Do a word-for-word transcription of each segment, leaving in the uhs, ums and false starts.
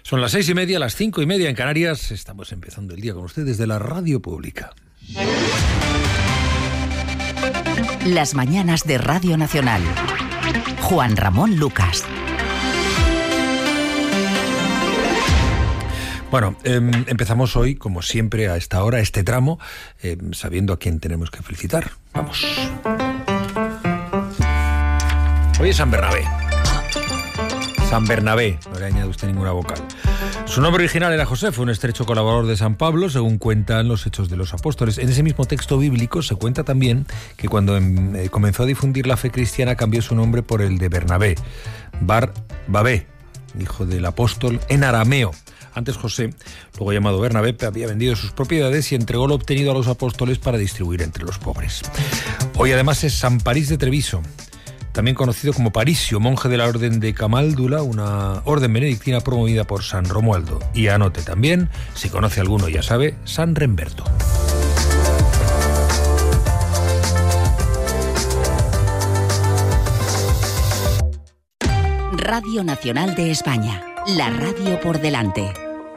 Son las seis y media, las cinco y media en Canarias. Estamos empezando el día con ustedes desde la Radio Pública. Las mañanas de Radio Nacional. Juan Ramón Lucas. Bueno, eh, empezamos hoy, como siempre, a esta hora, este tramo, eh, sabiendo a quién tenemos que felicitar. Vamos. Hoy es San Bernabé. San Bernabé, no le añade usted ninguna vocal. Su nombre original era José, fue un estrecho colaborador de San Pablo, según cuentan los Hechos de los Apóstoles. En ese mismo texto bíblico se cuenta también que cuando eh, comenzó a difundir la fe cristiana cambió su nombre por el de Bernabé, Bar Babé, hijo del apóstol, en arameo. Antes José, luego llamado Bernabé, había vendido sus propiedades y entregó lo obtenido a los apóstoles para distribuir entre los pobres. Hoy además es San París de Treviso, también conocido como Parisio, monje de la orden de Camaldula, una orden benedictina promovida por San Romualdo. Y anote también, si conoce alguno ya sabe, San Remberto. Radio Nacional de España, la radio por delante.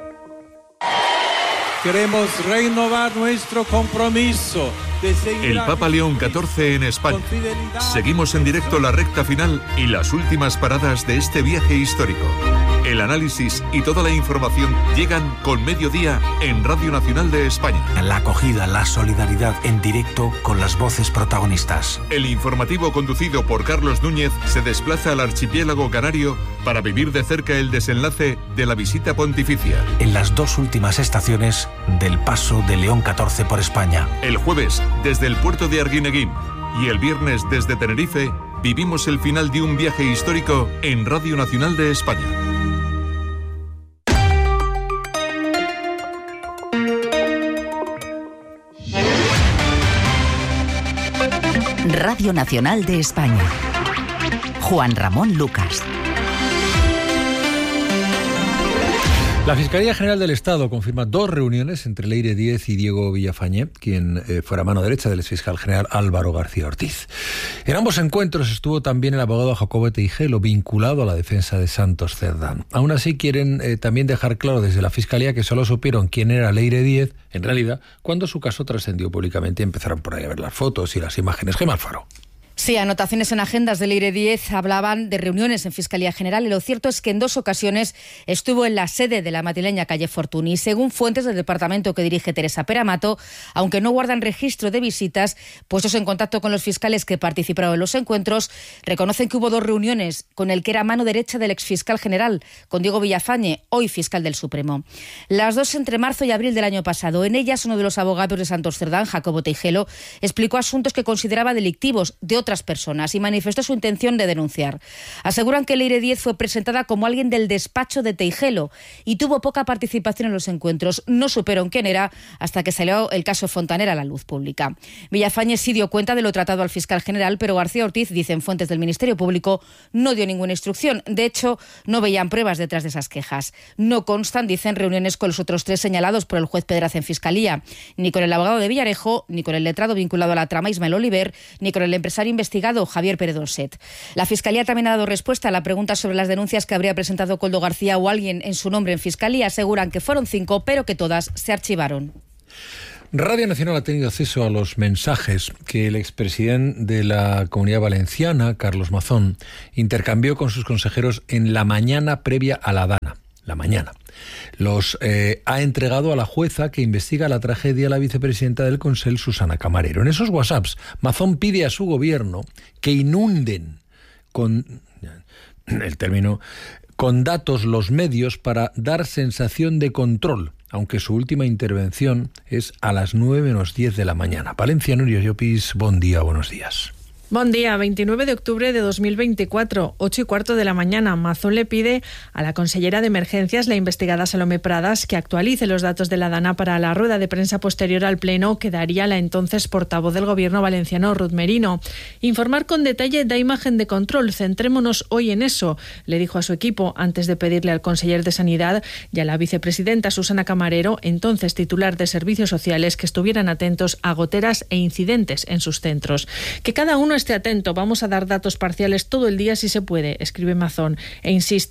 Queremos renovar nuestro compromiso de seguir. El Papa León catorce en España. Seguimos en directo la recta final y las últimas paradas de este viaje histórico. El análisis y toda la información llegan con Mediodía en Radio Nacional de España. La acogida, la solidaridad en directo con las voces protagonistas. El informativo conducido por Carlos Núñez se desplaza al archipiélago canario para vivir de cerca el desenlace de la visita pontificia. En las dos últimas estaciones del paso de León catorce por España. El jueves desde el puerto de Arguineguín y el viernes desde Tenerife vivimos el final de un viaje histórico en Radio Nacional de España. Radio Nacional de España. Juan Ramón Lucas. La Fiscalía General del Estado confirma dos reuniones entre Leire Díez y Diego Villafañé, quien eh, fuera mano derecha del exfiscal general Álvaro García Ortiz. En ambos encuentros estuvo también el abogado Jacobo Teijelo, vinculado a la defensa de Santos Cerdán. Aún así, quieren eh, también dejar claro desde la Fiscalía que solo supieron quién era Leire Díez, en realidad, cuando su caso trascendió públicamente y empezaron por ahí a ver las fotos y las imágenes. Gemma Alfaro. Sí, anotaciones en agendas de Leire Díez hablaban de reuniones en Fiscalía General y lo cierto es que en dos ocasiones estuvo en la sede de la madrileña calle Fortuny. Según fuentes del departamento que dirige Teresa Peramato, aunque no guardan registro de visitas, puestos en contacto con los fiscales que participaron en los encuentros, reconocen que hubo dos reuniones con el que era mano derecha del exfiscal general, con Diego Villafañé, hoy fiscal del Supremo. Las dos entre marzo y abril del año pasado. En ellas, uno de los abogados de Santos Cerdán, Jacobo Teijelo, explicó asuntos que consideraba delictivos de otras personas y manifestó su intención de denunciar. Aseguran que Leire Díez fue presentada como alguien del despacho de Teijelo y tuvo poca participación en los encuentros. No supieron quién era hasta que salió el caso Fontanera a la luz pública. Villafañé sí dio cuenta de lo tratado al fiscal general, pero García Ortiz, dicen fuentes del Ministerio Público, no dio ninguna instrucción. De hecho, no veían pruebas detrás de esas quejas. No constan, dicen, reuniones con los otros tres señalados por el juez Pedraza en Fiscalía, ni con el abogado de Villarejo, ni con el letrado vinculado a la trama Ismael Oliver, ni con el empresario investigado Javier Pérez Dorset. La Fiscalía también ha dado respuesta a la pregunta sobre las denuncias que habría presentado Koldo García o alguien en su nombre en Fiscalía. Aseguran que fueron cinco, pero que todas se archivaron. Radio Nacional ha tenido acceso a los mensajes que el expresidente de la Comunidad Valenciana, Carlos Mazón, intercambió con sus consejeros en la mañana previa a la Dana. La mañana. Los eh, ha entregado a la jueza que investiga la tragedia a la vicepresidenta del Consell, Susana Camarero. En esos WhatsApps, Mazón pide a su gobierno que inunden con el término con datos los medios para dar sensación de control, aunque su última intervención es a las nueve menos diez de la mañana. Valencia, Nuria Llopis, buen día, buenos días. Buen día, veintinueve de octubre de dos mil veinticuatro, ocho y cuarto de la mañana. Mazón le pide a la consellera de Emergencias, la investigada Salomé Pradas, que actualice los datos de la Dana para la rueda de prensa posterior al pleno que daría la entonces portavoz del gobierno valenciano, Ruth Merino. Informar con detalle da imagen de control. Centrémonos hoy en eso, le dijo a su equipo antes de pedirle al conseller de Sanidad y a la vicepresidenta Susana Camarero, entonces titular de Servicios Sociales, que estuvieran atentos a goteras e incidentes en sus centros. Que cada uno esté atento, vamos a dar datos parciales todo el día si se puede, escribe Mazón, e insiste,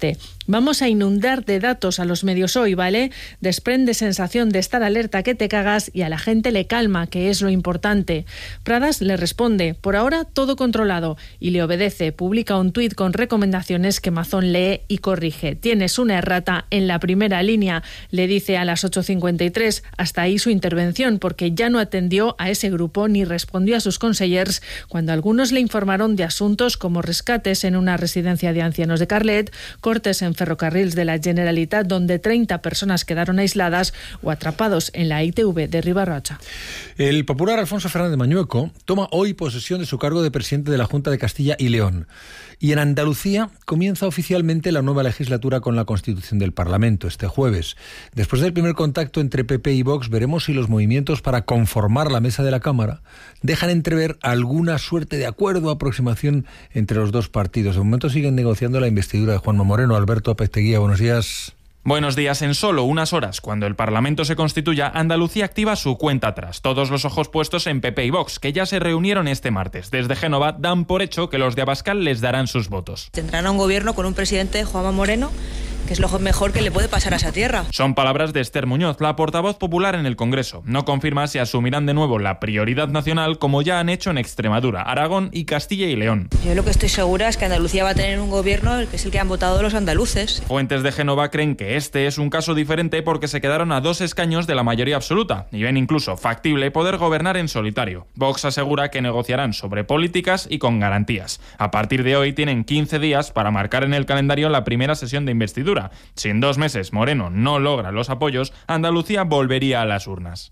Vamos a inundar de datos a los medios hoy, ¿vale? Desprende sensación de estar alerta que te cagas y a la gente le calma, que es lo importante. Pradas le responde, por ahora todo controlado, y le obedece. Publica un tuit con recomendaciones que Mazón lee y corrige. Tienes una errata en la primera línea, le dice a las ocho cincuenta y tres. Hasta ahí su intervención, porque ya no atendió a ese grupo ni respondió a sus consellers cuando algunos le informaron de asuntos como rescates en una residencia de ancianos de Carlet, cortes en ferrocarrils de la Generalitat donde treinta personas quedaron aisladas o atrapados en la I T V de Ribarrocha. El popular Alfonso Fernández Mañueco toma hoy posesión de su cargo de presidente de la Junta de Castilla y León. Y en Andalucía comienza oficialmente la nueva legislatura con la constitución del Parlamento este jueves. Después del primer contacto entre P P y Vox, veremos si los movimientos para conformar la mesa de la Cámara dejan entrever alguna suerte de acuerdo o aproximación entre los dos partidos. De momento siguen negociando la investidura de Juanma Moreno. Alberto Apesteguía, buenos días. Buenos días. En solo unas horas, cuando el Parlamento se constituya, Andalucía activa su cuenta atrás. Todos los ojos puestos en P P y Vox, que ya se reunieron este martes. Desde Génova dan por hecho que los de Abascal les darán sus votos. Tendrán a un gobierno con un presidente, Juanma Moreno, que es lo mejor que le puede pasar a esa tierra. Son palabras de Esther Muñoz, la portavoz popular en el Congreso. No confirma si asumirán de nuevo la prioridad nacional como ya han hecho en Extremadura, Aragón y Castilla y León. Yo lo que estoy segura es que Andalucía va a tener un gobierno que es el que han votado los andaluces. Fuentes de Génova creen que este es un caso diferente porque se quedaron a dos escaños de la mayoría absoluta y ven incluso factible poder gobernar en solitario. Vox asegura que negociarán sobre políticas y con garantías. A partir de hoy tienen quince días para marcar en el calendario la primera sesión de investidura. Si en dos meses Moreno no logra los apoyos, Andalucía volvería a las urnas.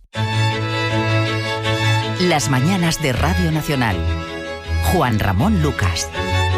Las mañanas de Radio Nacional. Juan Ramón Lucas.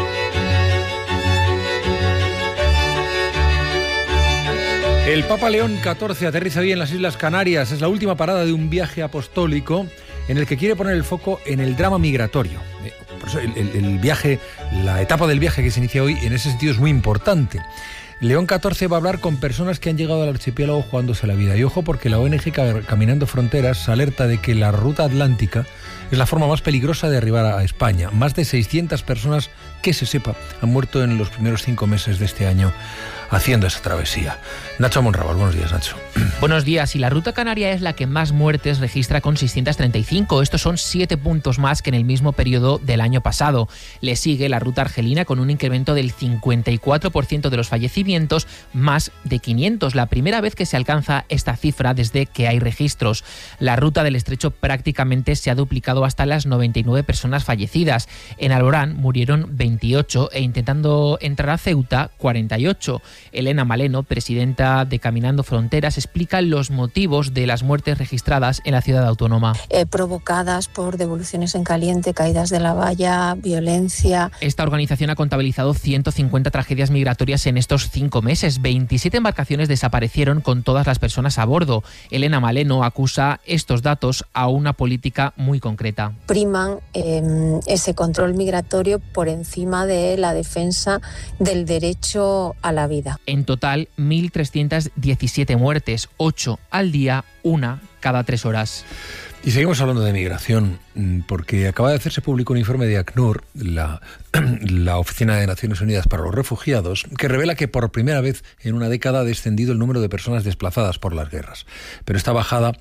El Papa León catorce aterriza hoy en las Islas Canarias. Es la última parada de un viaje apostólico en el que quiere poner el foco en el drama migratorio. Por eso el, el, el viaje, la etapa del viaje que se inicia hoy, en ese sentido es muy importante. León catorce va a hablar con personas que han llegado al archipiélago jugándose la vida. Y ojo, porque la O N G Caminando Fronteras alerta de que la ruta atlántica es la forma más peligrosa de arribar a España. Más de seiscientas personas, que se sepa, han muerto en los primeros cinco meses de este año haciendo esa travesía. Nacho Monrabal, buenos días, Nacho. Buenos días. Y la ruta canaria es la que más muertes registra con seiscientos treinta y cinco. Estos son siete puntos más que en el mismo periodo del año pasado. Le sigue la ruta argelina con un incremento del cincuenta y cuatro por ciento de los fallecimientos, más de quinientos. La primera vez que se alcanza esta cifra desde que hay registros. La ruta del Estrecho prácticamente se ha duplicado hasta las noventa y nueve personas fallecidas. En Alborán murieron veintiocho e intentando entrar a Ceuta, cuarenta y ocho. Elena Maleno, presidenta de Caminando Fronteras, explica los motivos de las muertes registradas en la ciudad autónoma. Eh, provocadas por devoluciones en caliente, caídas de la valla, violencia. Esta organización ha contabilizado ciento cincuenta tragedias migratorias en estos cinco meses. veintisiete embarcaciones desaparecieron con todas las personas a bordo. Elena Maleno acusa estos datos a una política muy concreta. Priman eh, ese control migratorio por encima de la defensa del derecho a la vida. En total, mil trescientas diecisiete muertes, ocho al día, una cada tres horas. Y seguimos hablando de migración, porque acaba de hacerse público un informe de ACNUR, la, la Oficina de Naciones Unidas para los Refugiados, que revela que por primera vez en una década ha descendido el número de personas desplazadas por las guerras. Pero esta bajada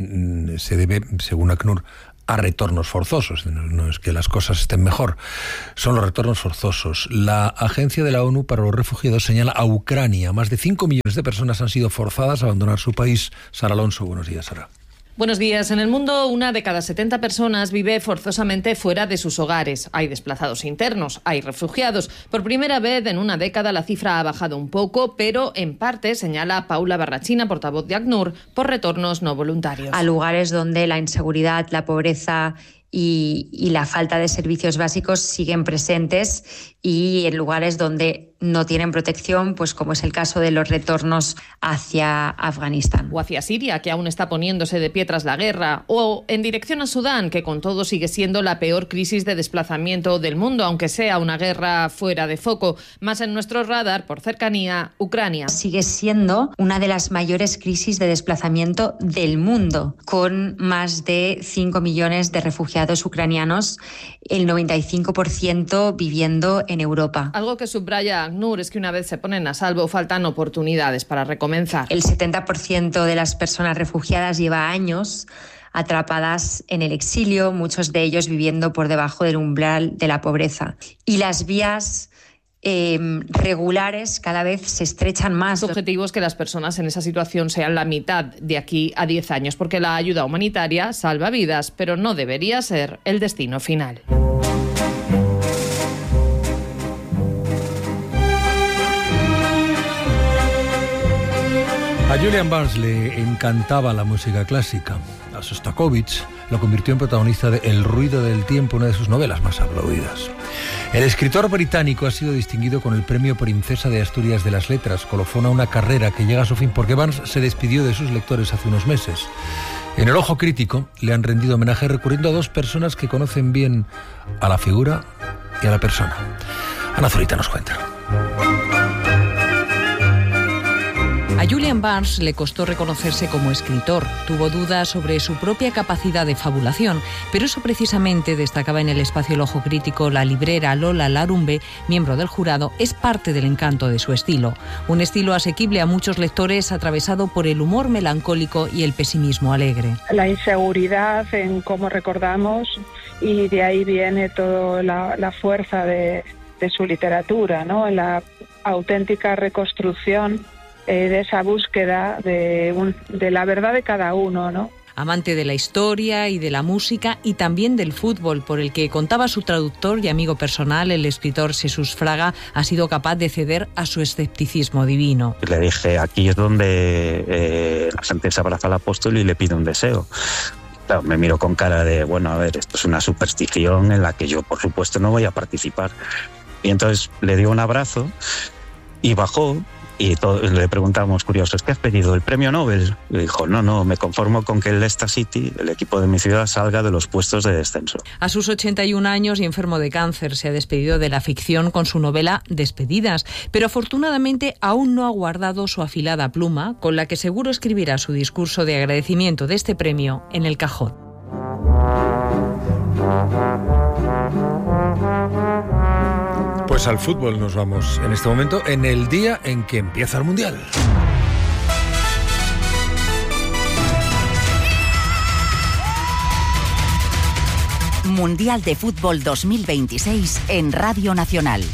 se debe, según ACNUR, a retornos forzosos. No es que las cosas estén mejor, son los retornos forzosos. La Agencia de la ONU para los Refugiados señala a Ucrania. Más de cinco millones de personas han sido forzadas a abandonar su país. Sara Alonso, buenos días, Sara. Buenos días. En el mundo, una de cada setenta personas vive forzosamente fuera de sus hogares. Hay desplazados internos, hay refugiados. Por primera vez en una década la cifra ha bajado un poco, pero en parte, señala Paula Barrachina, portavoz de ACNUR, por retornos no voluntarios. A lugares donde la inseguridad, la pobreza y, y la falta de servicios básicos siguen presentes, y en lugares donde no tienen protección, pues como es el caso de los retornos hacia Afganistán. O hacia Siria, que aún está poniéndose de pie tras la guerra, o en dirección a Sudán, que con todo sigue siendo la peor crisis de desplazamiento del mundo, aunque sea una guerra fuera de foco. Más en nuestro radar, por cercanía, Ucrania. Sigue siendo una de las mayores crisis de desplazamiento del mundo, con más de cinco millones de refugiados ucranianos, el noventa y cinco por ciento viviendo en Europa. Algo que subraya ACNUR es que una vez se ponen a salvo faltan oportunidades para recomenzar. El setenta por ciento de las personas refugiadas lleva años atrapadas en el exilio, muchos de ellos viviendo por debajo del umbral de la pobreza. Y las vías eh, regulares cada vez se estrechan más. El objetivo es que las personas en esa situación sean la mitad de aquí a diez años, porque la ayuda humanitaria salva vidas, pero no debería ser el destino final. A Julian Barnes le encantaba la música clásica. A Sostakovich lo convirtió en protagonista de El ruido del tiempo, una de sus novelas más aplaudidas. El escritor británico ha sido distinguido con el premio Princesa de Asturias de las Letras, colofón a una carrera que llega a su fin porque Barnes se despidió de sus lectores hace unos meses. En El Ojo Crítico le han rendido homenaje recurriendo a dos personas que conocen bien a la figura y a la persona. Ana Zurita nos cuenta. A Julian Barnes le costó reconocerse como escritor. Tuvo dudas sobre su propia capacidad de fabulación, pero eso precisamente, destacaba en el espacio El Ojo Crítico la librera Lola Larumbe, miembro del jurado, es parte del encanto de su estilo. Un estilo asequible a muchos lectores, atravesado por el humor melancólico y el pesimismo alegre. La inseguridad en cómo recordamos, y de ahí viene toda la, la fuerza de, de su literatura, ¿no? La auténtica reconstrucción Eh, de esa búsqueda de, un, de la verdad de cada uno, ¿no? Amante de la historia y de la música y también del fútbol, por el que contaba su traductor y amigo personal, el escritor Jesús Fraga, ha sido capaz de ceder a su escepticismo divino. Le dije, aquí es donde eh, la gente se abraza al apóstol y le pide un deseo. Claro, me miró con cara de, bueno, a ver, esto es una superstición en la que yo, por supuesto, no voy a participar. Y entonces le dio un abrazo y bajó. Y todo, le preguntamos, curiosos, ¿qué has pedido? ¿El premio Nobel? Y dijo, no, no, me conformo con que el Leicester City, el equipo de mi ciudad, salga de los puestos de descenso. A sus ochenta y un años y enfermo de cáncer, se ha despedido de la ficción con su novela Despedidas, pero afortunadamente aún no ha guardado su afilada pluma, con la que seguro escribirá su discurso de agradecimiento de este premio en el cajón. Pues al fútbol nos vamos en este momento, en el día en que empieza el Mundial. Mundial de Fútbol dos mil veintiséis en Radio Nacional.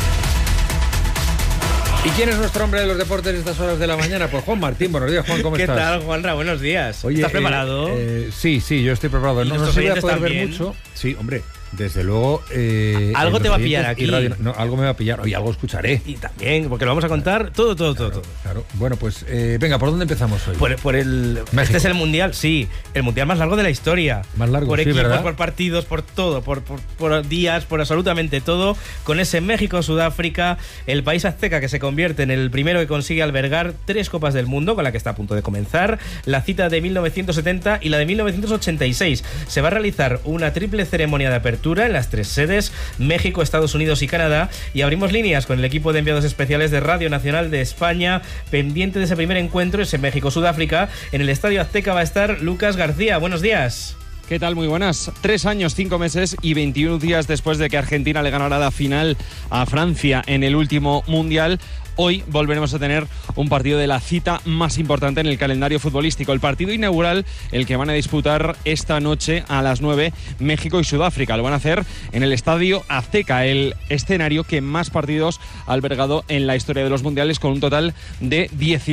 ¿Y quién es nuestro hombre de los deportes en estas horas de la mañana? Pues Juan Martín. Buenos días, Juan, ¿cómo ¿Qué estás? ¿Qué tal, Juanra? Buenos días. Oye, ¿Estás eh, preparado? Eh, sí, sí, yo estoy preparado. No, no se voy a poder ver mucho. Sí, hombre, desde luego... Eh, algo te va a pillar aquí. Radio, no, algo me va a pillar. Oye, algo escucharé. Y también, porque lo vamos a contar todo, todo, claro, todo. todo. Claro. Bueno, pues eh, venga, ¿por dónde empezamos hoy? Por, por el... México. Este es el Mundial, sí. El Mundial más largo de la historia. Más largo, Por sí, equipos, ¿verdad? por partidos, por todo, por, por, por días, por absolutamente todo. Con ese México-Sudáfrica, el país azteca que se convierte en el primero que consigue albergar tres Copas del Mundo, con la que está a punto de comenzar. La cita de mil novecientos setenta y la de mil novecientos ochenta y seis. Se va a realizar una triple ceremonia de apertura en las tres sedes, México, Estados Unidos y Canadá, y abrimos líneas con el equipo de enviados especiales de Radio Nacional de España, pendiente de ese primer encuentro, ese México-Sudáfrica. En el Estadio Azteca va a estar Lucas García. Buenos días. ¿Qué tal? Muy buenas. Tres años, cinco meses y veintiún días después de que Argentina le ganara la final a Francia en el último Mundial, hoy volveremos a tener un partido de la cita más importante en el calendario futbolístico. El partido inaugural, el que van a disputar esta noche a las nueve México y Sudáfrica. Lo van a hacer en el Estadio Azteca, el escenario que más partidos ha albergado en la historia de los mundiales, con un total de diecinueve.